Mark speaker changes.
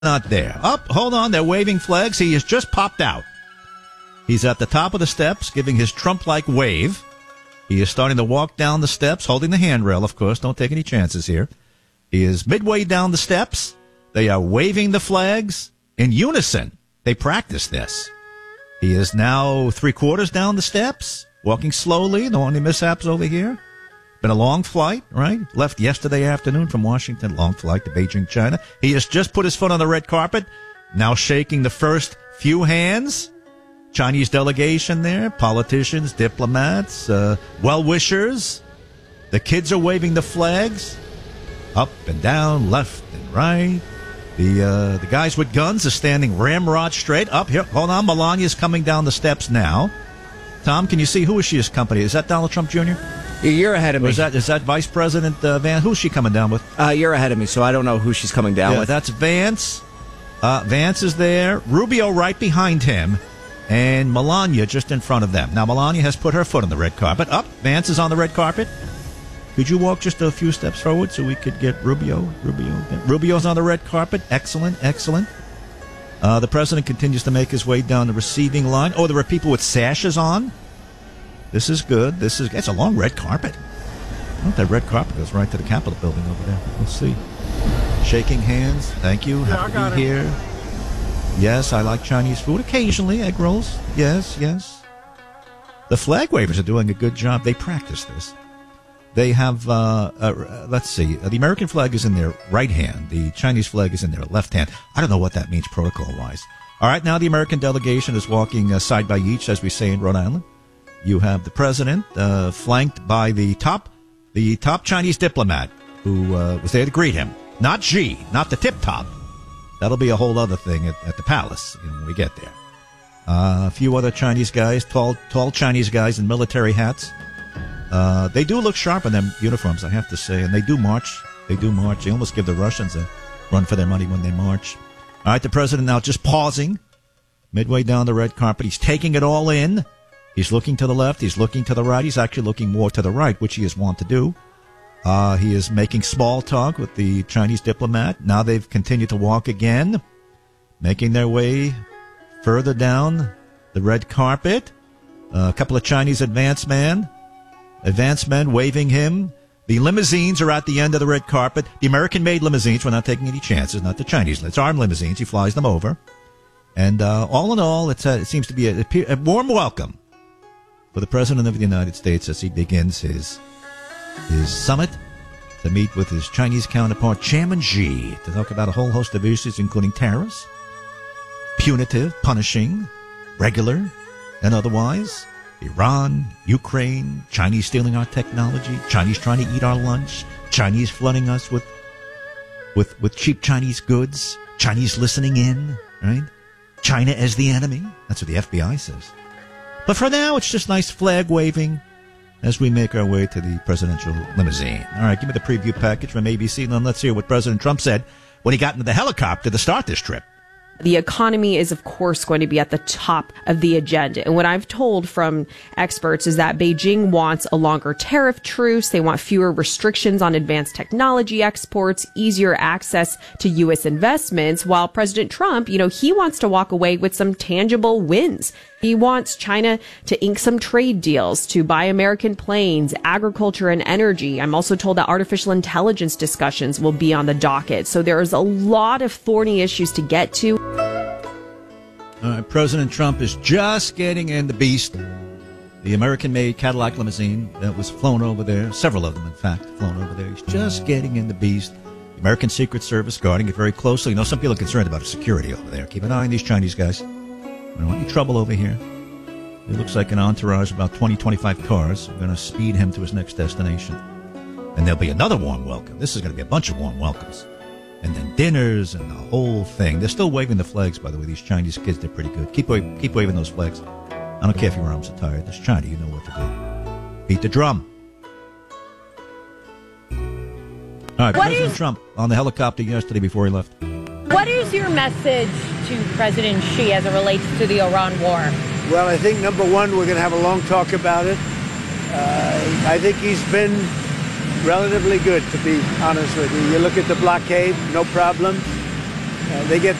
Speaker 1: not there. Up, hold on, they're waving flags. He has just popped out. He's at the top of the steps, giving his Trump-like wave. He is starting to walk down the steps, holding the handrail, of course. Don't take any chances here. He is midway down the steps. They are waving the flags in unison. They practice this. He is now 3/4 down the steps, walking slowly. No any mishaps over here. Been a long flight, right? Left yesterday afternoon from Washington. Long flight to Beijing, China. He has just put his foot on the red carpet. Now shaking the first few hands. Chinese delegation there. Politicians, diplomats, well-wishers. The kids are waving the flags. Up and down, left and right. The guys with guns are standing ramrod straight. Up here. Hold on. Melania's coming down the steps now. Tom, can you see who is she accompanied? Is that Donald Trump Jr.?
Speaker 2: You're ahead of me.
Speaker 1: Or is that Vice President Vance? Who's she coming down with?
Speaker 2: You're ahead of me, so I don't know who she's coming down with.
Speaker 1: That's Vance. Vance is there. Rubio right behind him. And Melania just in front of them. Now, Melania has put her foot on the red carpet. Up. Vance is on the red carpet. Could you walk just a few steps forward so we could get Rubio? Rubio's on the red carpet. Excellent, excellent. The president continues to make his way down the receiving line. Oh, there are people with sashes on. This is good. It's a long red carpet. I don't know if that red carpet goes right to the Capitol building over there. We'll see. Shaking hands. Thank you. Happy to be here. Yes, I like Chinese food. Occasionally, egg rolls. Yes, yes. The flag wavers are doing a good job. They practice this. They have, let's see, the American flag is in their right hand. The Chinese flag is in their left hand. I don't know what that means protocol-wise. All right, now the American delegation is walking side by each, as we say in Rhode Island. You have the president flanked by the top Chinese diplomat who was there to greet him. Not Xi, not the tip-top. That'll be a whole other thing at the palace when we get there. A few other Chinese guys, tall Chinese guys in military hats. They do look sharp in their uniforms, I have to say, and they do march. They almost give the Russians a run for their money when they march. All right, the president now just pausing midway down the red carpet. He's taking it all in. He's looking to the left. He's looking to the right. He's actually looking more to the right, which he is wont to do. He is making small talk with the Chinese diplomat. Now they've continued to walk again, making their way further down the red carpet. A couple of Chinese advance men waving him. The limousines are at the end of the red carpet. The American-made limousines. We're not taking any chances, not the Chinese. It's our limousines. He flies them over. And all in all, it seems to be a warm welcome for the President of the United States as he begins his summit to meet with his Chinese counterpart, Chairman Xi, to talk about a whole host of issues, including tariffs, punitive, punishing, regular, and otherwise. Iran, Ukraine, Chinese stealing our technology, Chinese trying to eat our lunch, Chinese flooding us with cheap Chinese goods, Chinese listening in, right? China as the enemy. That's what the FBI says. But for now, it's just nice flag waving as we make our way to the presidential limousine. All right, give me the preview package from ABC, and then let's hear what President Trump said when he got into the helicopter to start this trip.
Speaker 3: The economy is, of course, going to be at the top of the agenda. And what I've told from experts is that Beijing wants a longer tariff truce. They want fewer restrictions on advanced technology exports, easier access to U.S. investments, while President Trump, he wants to walk away with some tangible wins. He wants China to ink some trade deals, to buy American planes, agriculture, and energy. I'm also told that artificial intelligence discussions will be on the docket. So there's a lot of thorny issues to get to.
Speaker 1: President Trump is just getting in the Beast, the American-made Cadillac limousine that was flown over there. Several of them, in fact, flown over there. He's just getting in the Beast. The American Secret Service guarding it very closely. Some people are concerned about security over there. Keep an eye on these Chinese guys. I don't want any trouble over here. It looks like an entourage of about 20, 25 cars. We're going to speed him to his next destination. And there'll be another warm welcome. This is going to be a bunch of warm welcomes. And then dinners and the whole thing. They're still waving the flags, by the way. These Chinese kids, they're pretty good. Keep waving those flags. I don't care if your arms are tired. It's China. You know what to do. Beat the drum. All right, President Trump on the helicopter yesterday before he left.
Speaker 4: What is your message to President Xi as it relates to the Iran war?
Speaker 5: Well, I think, number one, we're going to have a long talk about it. I think he's been relatively good, to be honest with you. You look at the blockade, no problem. They get